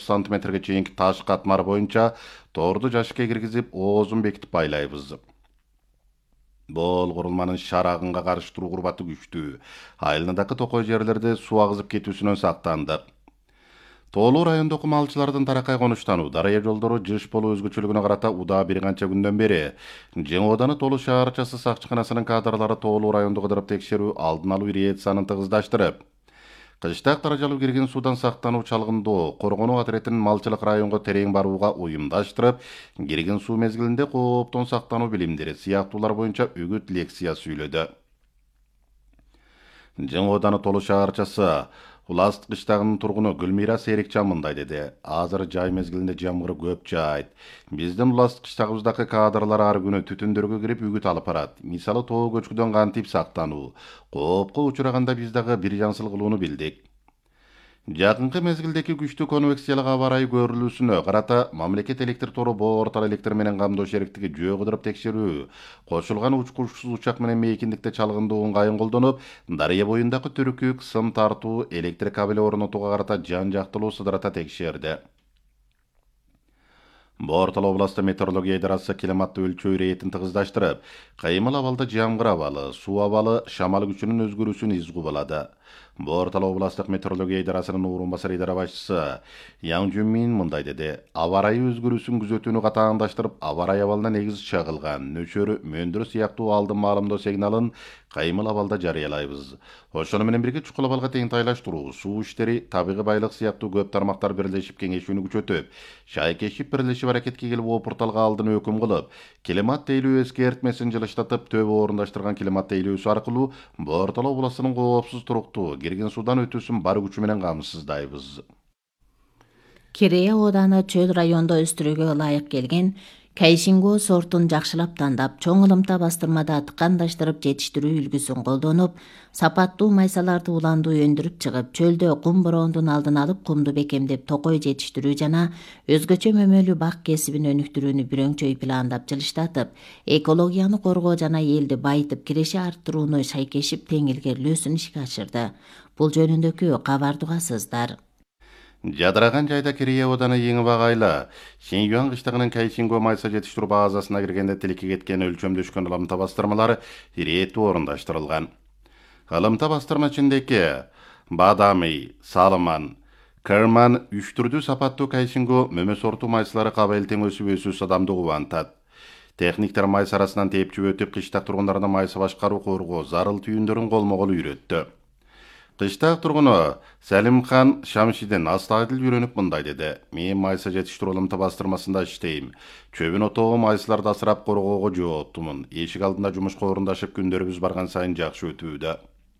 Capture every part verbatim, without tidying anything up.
отуз сантиметрге чейинки таш катмары боюнча торду жашыкка киргизип, оозун бекитип байлайбыз. Бул курулманын шар агынга каршы туруу курбаты күчтүү. Айылындагы токой жерлерде суу агызып кетүүсүнөн сактандык. Тоолуу райондогу малчылардын таракай конуштануу, дарыя жолдору жыш болуу өзгөчөлүгүнө карата удаа бир канча күндөн бери Жаңы Ооданы Толу шаарчасы сакчыканасынын кадрлары Тоолуу райондогу кыдырып текшерүү, алдын алуу ириетсанын тыгыздаштырып, кыштак даражалуу кирген суудан сактануу, чалгындоо, коргонуу отрядын малчылык районго терең барууга уюмдаштырып, кирген суу мезгилинде кооптон сактануу билимдери сыяктуулар боюнча үгүт лекция сүйлөдү. Жаңы Ооданы Толу шаарчасы Уласт кыштагынын тургуну Гүлмира Серикчан мындай деди. Азыр жай мезгилинде жамгыр көп жаайт. Биздин Уласт кыштагыбыздагы кадрлар ар күнү түтүндөргө кирип үгүт алып барат. Мисалы тоо көчкүдөн кантип сактануу, коопко учураганда биз дагы бир жансыл кылууну билдик. Жакынкы мезгилдеги күчтүү конвекциялык аба ырайы көрүлүүсүнө карата мамлекет электр тору Боо Ортал электр менен камдоо шериктиги жөө кыдырып текшерүү, кошулган учкучсуз учак менен мейкиндикте чалгындоо ыңгайын колдонуп, дарыя боюндагы түрүкүк, сым тартуу, электр кабели орнотууга карата жан жактылуу сыдырата текшерди. Боо Ортал областы метеорология идарасы климатты өлчөө иретин тыгыздаштырып, кыймыл абалда жамгыр абалы, суу абалы, шамал күчүнүн өзгөрүүсүн из кубалады. Боо Ортал областык метеорология идарасынын орун басары идара башчысы Яң Жүнмин мындай деди. Аба ырайы өзгөрүүсүн күзөтүүнү катаандаштырып, аба ырайы абалына негиз чагылган нөчөр, мөндүр сыяктуу алдын маалымдоо сигналын кыймыл абалда жарыялайбыз. Ошону менен бирге чукул абалга тең тайлаштыруу, суу иштери, табигый байлык сыяктуу көп тармактар бирлешип кеңешүүнү күчөтүп, шайкешип бирлешип аракетке келип опурталга алдын өкүм кылып, климат тейлөө эскертмесин жылыштатып, төбө орундаштырган климат тейлөөсү аркылуу Боо Ортал областынын коопсуз туруктуу кирген суудан өтүүсүн бар күчү менен камсыздайбыз. Керея Ооданы чөл райондо өстүрүүгө ылайык келген Кайшинго сортун жакшылап тандап, чоң ылымта бастырмада тыкандаштырып жетиштирүү үлгүсүн колдонуп, сапаттуу майсаларды уландуу өндүрүп чыгып, чөлдө кум бороондун алдын алып, кумду бекемдеп токой жетиштирүү жана өзгөчө мөмөлүү бак кесибин өнүктүрүүнү бүрөңчөй пландап жылыштатып, экологияны коргоо жана элди байытып киреше арттырууну шайкешип тең илгерилөөсүн ишке ашырды. Бул жөнүндөгү кабарды угасыздар. Жадыраган жайда Керея Ооданы эң багайлы Шинюан кыштагынын Кайшинго майса жетиштирүү базасына киргенде тилекке кеткен өлчөмдөшкөн ылымта бастырмалары иретүү орундаштырылган. Ылымта бастырма ичиндеги Бадами, Салыман, Керман үч түрдүү сапаттуу Кайшинго мөмө сорту майсалары кабыл тең өсүп өсүү адамды кубантат. Техниктер майса арасынан тепчип өтүп, кыштак тургундарына майса башкаруу, коргоо, зарыл түйүндөрүн колмо-кол үйрөттү. Кыштак тургуну Салимхан Шамшиден астайдыл үйрөнүп мындай деди. Мен майса жетиштирүү ылымта бастырмасында иштейм. Чөбүн отоо майсаларды асырап коргоого жооптумун. Эшик алдында жумушка орундашып, күндөрүбүз барган сайын жакшы өтүүдө.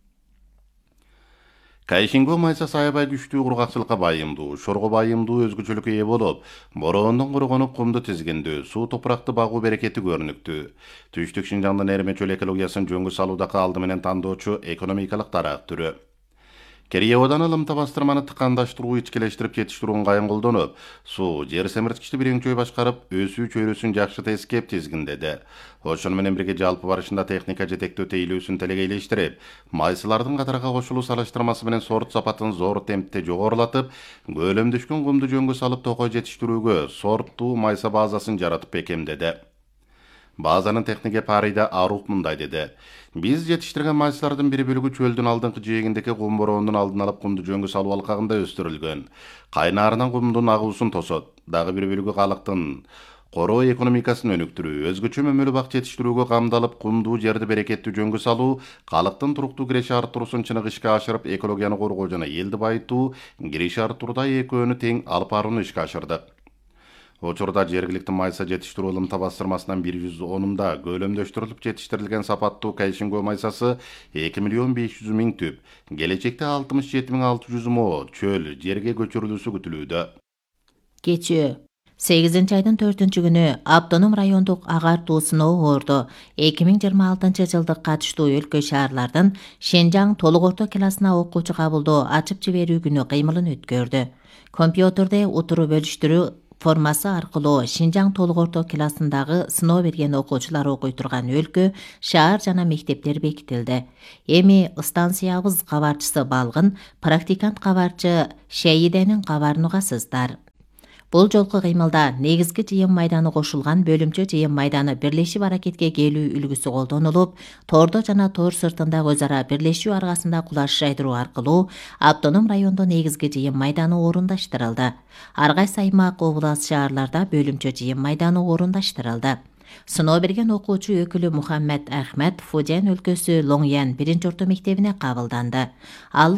Кайшинго майсасы аябай күчтүү кургакчылыкка байымдуу, шорго байымдуу өзгөчөлүккө ээ болуп, бороондон коргонуп кумду тизгиндүү, суу топуракты багуу берекети көрүнүктүү. Түштүк Шинжаңдын Эрме чөл экологиясын жөнгө салуудагы алды менен тандоочу экономикалык тарап түрү. Керея Ооданы ылымта бастырманы тыкандаштыруу, ичкелештирип жетиштирүү ыңгайын колдонуп, суу жер семирткичти бирөңчөй башкарып, өсүү чөйрөсүн жакшы тескеп тизгиндеди. Ошону менен бирге жалпы барышында техника жетектөө тейлөөсүн телегейлештирип, майсалардын катарга кошулуу салыштырмасы менен сорт сапатын зор темпте жогорулатып, көлөмдөшкөн кумду жөнгө салып токой жетиштирүүгө сорттуу майса базасын жаратып бекемдеди. Базанын технике Парида Аруп мындай деди. Биз жетиштирген майсалардын бир бөлүгү чөлдүн алдыңкы жээгиндеги кум бороондун алдын алып кумду жөнгө салуу алкагында өстүрүлгөн. Кайнаарынан кумдун агуусун тосот. Дагы бир бөлүгү калыктын короо экономикасын өнүктүрүү, өзгөчө мөмөлүү бак жетиштирүүгө камдалып, кумдуу жерди берекеттүү жөнгө салуу, калыктын туруктуу киреше арттыруусун чыныгы ишке ашырып, экологияны коргоо жана элди байытуу, киреше арттырууда экөөнү тең алып барууну ишке ашырдык. Учурда жергиликтүү майса жетиштирүү ылымта бастырмасынан бир жүз онунда көлөмдөштүрүлүп жетиштирилген сапаттуу Кайшинго майсасы эки миллион беш жүз миң түп, келечекте алтымыш жети миң алты жүз мо чөл жерге көчүрүлүүсү күтүлүүдө. Кечөө сегизинчи айдын төртүнчү күнү автоном райондук агартуу сыноо орду эки миң жыйырма алтынчы жылдык катыштуу өлкө шаарлардын Шинжаң толук орто классына окуучу кабылдоо ачып жиберүү күнү кыймылын өткөрдү. Компьютерде утуру бөлүштүрүү формасы аркылуу Шинжаң толук орто классындагы сыноо берген окуучулар окуй турган өлкө, шаар жана мектептер бекитилди. Эми станциябыз кабарчысы Балгын, практикант кабарчы Шейиденин кабарын угасыздар. Бул жолку кыймылда негизги жыйын майданы кошулган бөлүмчө жыйын майданы бирлешип аракетке келүү үлгүсү колдонулуп, тордо жана тор сыртындагы өз ара бирлешүү аркасында кулаш жайдыруу аркылуу автоном райондо негизги жыйын майданы орундаштырылды. Ар кайсы аймак, област, шаарларда бөлүмчө жыйын майданы орундаштырылды. Сыноо берген окуучу өкүлү Мухаммед Ахмед Фуден өлкөсү Лоңьян биринчи орто мектебине кабылданды. Ал